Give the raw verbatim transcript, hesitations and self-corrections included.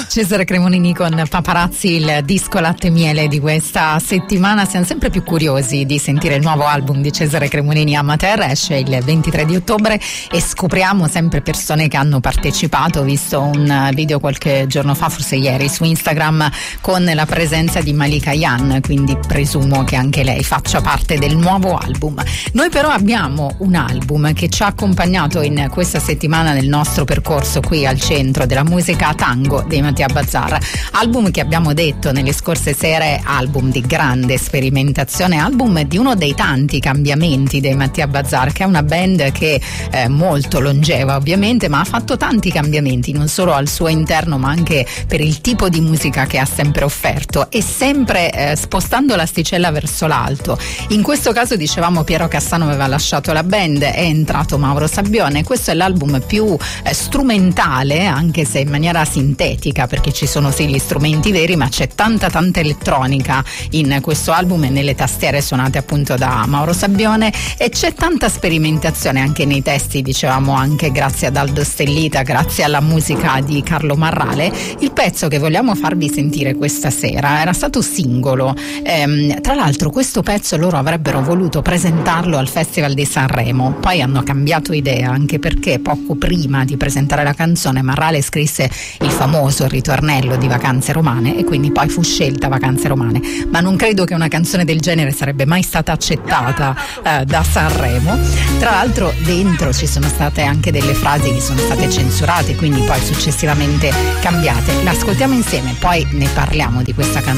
Cesare Cremonini con Paparazzi, il disco latte e miele di questa settimana. Siamo sempre più curiosi di sentire il nuovo album di Cesare Cremonini. Amateur esce il ventitré di ottobre e scopriamo sempre persone che hanno partecipato. Ho visto un video qualche giorno fa, forse ieri, su Instagram con la presenza di Malika Yan, quindi presumo che anche lei faccia parte del nuovo album. Noi però abbiamo un album che ci ha accompagnato in questa settimana nel nostro percorso qui al Centro della Musica, Tango dei Mattia Bazzar, album che abbiamo detto nelle scorse sere, album di grande sperimentazione, album di uno dei tanti cambiamenti dei Mattia Bazzar, che è una band che è molto longeva ovviamente, ma ha fatto tanti cambiamenti non solo al suo interno ma anche per il tipo di musica che ha sempre offerto, e sempre eh, spostando l'asticella verso l'alto. In questo caso, dicevamo, Piero Cassano aveva lasciato la band, è entrato Mauro Sabbione. Questo è l'album più eh, strumentale, anche se in maniera sintetica, perché ci sono sì gli strumenti veri, ma c'è tanta tanta elettronica in questo album e nelle tastiere suonate appunto da Mauro Sabbione, e c'è tanta sperimentazione anche nei testi, dicevamo, anche grazie ad Aldo Stellita, grazie alla musica di Carlo Marrale. Il pezzo che vogliamo farvi sentire questa sera era stato singolo, ehm, tra l'altro questo pezzo loro avrebbero voluto presentarlo al Festival di Sanremo, poi hanno cambiato idea, anche perché poco prima di presentare la canzone Marrale scrisse il famoso ritornello di Vacanze Romane e quindi poi fu scelta Vacanze Romane, ma non credo che una canzone del genere sarebbe mai stata accettata eh, da Sanremo. Tra l'altro dentro ci sono state anche delle frasi che sono state censurate, quindi poi successivamente cambiate. L'ascoltiamo insieme, poi ne parliamo di questa canzone